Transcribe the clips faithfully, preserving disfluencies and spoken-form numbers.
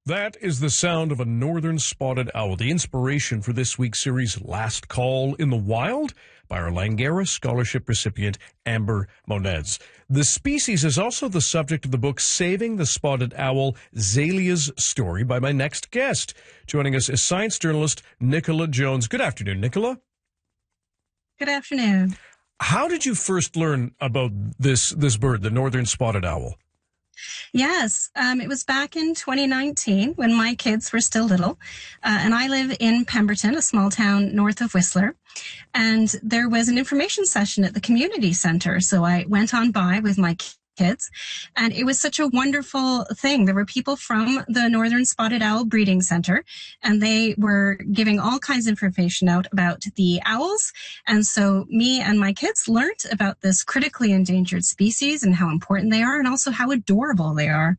That is the sound of a northern spotted owl, the inspiration for this week's series, Last Call in the Wild, by our Langara Scholarship recipient, Amber Monez. The species is also the subject of the book Saving the Spotted Owl, Zalia's Story, by my next guest. Joining us is science journalist Nicola Jones. Good afternoon, Nicola. Good afternoon. How did you first learn about this, this bird, the northern spotted owl? Yes, um, it was back in twenty nineteen when my kids were still little, uh, and I live in Pemberton, a small town north of Whistler, and there was an information session at the community center, so I went on by with my kids, and it was such a wonderful thing. There were people from the Northern Spotted Owl Breeding Center, and they were giving all kinds of information out about the owls, and so me and my kids learned about this critically endangered species and how important they are, and also how adorable they are.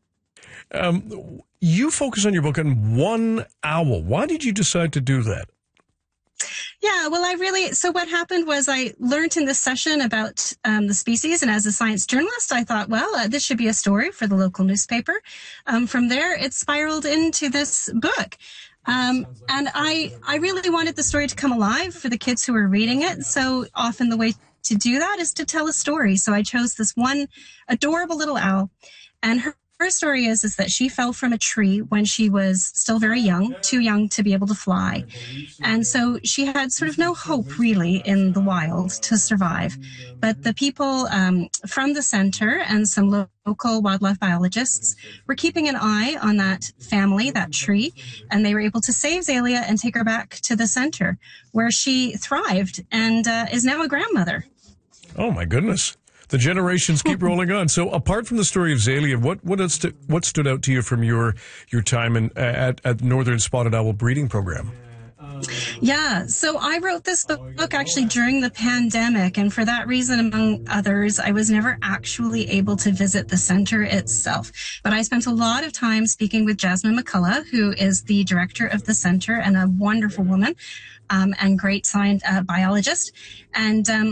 Um, you focus on your book on one owl. Why did you decide to do that? Yeah, well, I really, so what happened was I learned in this session about um, the species, and as a science journalist, I thought, well, uh, this should be a story for the local newspaper. Um, from there, it spiraled into this book. Um, and I, I really wanted the story to come alive for the kids who were reading it. So often the way to do that is to tell a story. So I chose this one adorable little owl, and her Her story is, is that she fell from a tree when she was still very young, too young to be able to fly. And so she had sort of no hope, really, in the wild to survive. But the people um, from the center and some lo- local wildlife biologists were keeping an eye on that family, that tree, and they were able to save Zalia and take her back to the center, where she thrived and uh, is now a grandmother. Oh, my goodness. The generations keep rolling on. So, apart from the story of Zalia, what what st- what stood out to you from your your time in at at Northern Spotted Owl Breeding Program? Yeah, so I wrote this book, book actually during the pandemic, and for that reason, among others, I was never actually able to visit the center itself. But I spent a lot of time speaking with Jasmine McCullough, who is the director of the center and a wonderful woman um, and great science uh, biologist. And um,